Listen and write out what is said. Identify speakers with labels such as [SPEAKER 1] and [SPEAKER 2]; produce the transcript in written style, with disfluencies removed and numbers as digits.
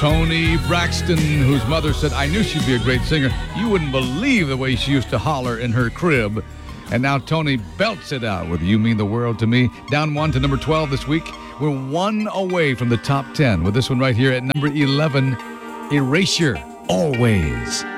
[SPEAKER 1] Toni Braxton, whose mother said, I knew she'd be a great singer. You wouldn't believe the way she used to holler in her crib. And now Toni belts it out with You Mean the World to Me. Down 1 to number 12 this week. We're 1 away from the top 10 with this one right here at number 11, Erasure, Always.